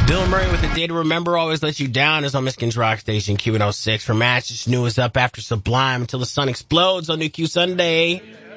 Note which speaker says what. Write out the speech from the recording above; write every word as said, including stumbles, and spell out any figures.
Speaker 1: Bill Murray with the Day to Remember Always Let You Down is on Michigan's Rock Station, Q one oh six. From Matches New is up after Sublime Until the Sun Explodes on New Q Sunday.